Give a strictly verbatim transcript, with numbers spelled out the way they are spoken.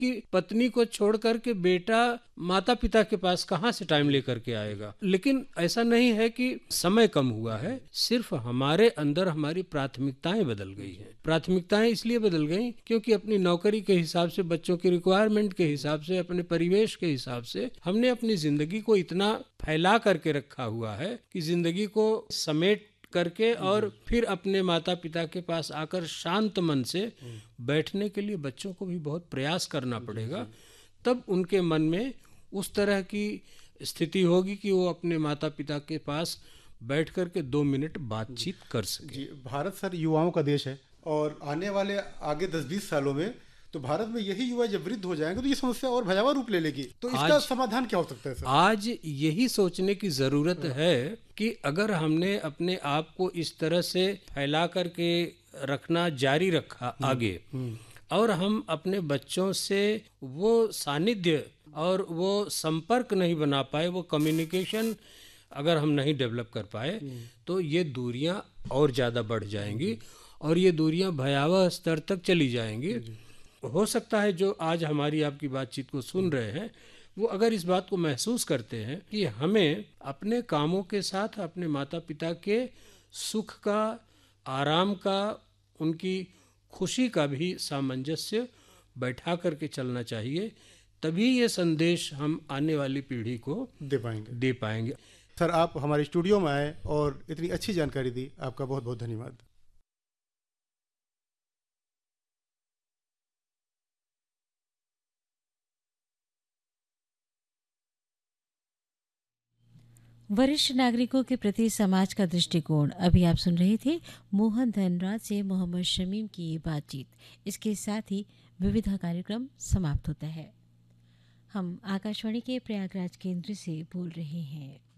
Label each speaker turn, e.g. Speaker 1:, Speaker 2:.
Speaker 1: कि पत्नी को छोड़ करके बेटा माता पिता के पास कहाँ से टाइम लेकर के आएगा। लेकिन ऐसा नहीं है कि समय कम हुआ है, सिर्फ हमारे अंदर हमारी प्राथमिकताएं बदल गई हैं। प्राथमिकताएं इसलिए बदल गई क्योंकि अपनी नौकरी के हिसाब से, बच्चों की रिक्वायरमेंट के हिसाब से, अपने परिवेश के हिसाब से हमने अपनी जिंदगी को इतना फैला करके रखा हुआ है कि जिंदगी को समेट करके और फिर अपने माता पिता के पास आकर शांत मन से बैठने के लिए बच्चों को भी बहुत प्रयास करना पड़ेगा। तब उनके मन में उस तरह की स्थिति होगी कि वो अपने माता पिता के पास बैठ कर के दो मिनट बातचीत कर सके।
Speaker 2: जी, भारत सर युवाओं का देश है और आने वाले आगे दस बीस सालों में तो भारत में यही युवा जब वृद्ध हो जाएंगे तो ये समस्या और भयावह रूप ले लेगी। तो इसका समाधान क्या हो सकता है सर?
Speaker 1: आज यही सोचने की जरूरत है कि अगर हमने अपने आप को इस तरह से फैला करके रखना जारी रखा आगे और हम अपने बच्चों से वो सानिध्य और वो संपर्क नहीं बना पाए, वो कम्युनिकेशन अगर हम नहीं डेवलप कर पाए, तो ये दूरियां और ज़्यादा बढ़ जाएंगी और ये दूरियां भयावह स्तर तक चली जाएंगी। हो सकता है जो आज हमारी आपकी बातचीत को सुन रहे हैं वो अगर इस बात को महसूस करते हैं कि हमें अपने कामों के साथ अपने माता पिता के सुख का, आराम का, उनकी खुशी का भी सामंजस्य बैठा करके चलना चाहिए, तभी ये संदेश हम आने वाली पीढ़ी को
Speaker 2: दे पाएंगे
Speaker 1: दे पाएंगे।
Speaker 2: सर, आप हमारे स्टूडियो में आए और इतनी अच्छी जानकारी दी, आपका बहुत बहुत धन्यवाद।
Speaker 3: वरिष्ठ नागरिकों के प्रति समाज का दृष्टिकोण। अभी आप सुन रहे थे मोहन धनराज से मोहम्मद शमीम की ये बातचीत। इसके साथ ही विविधा कार्यक्रम समाप्त होता है। हम आकाशवाणी के प्रयागराज केंद्र से बोल रहे हैं।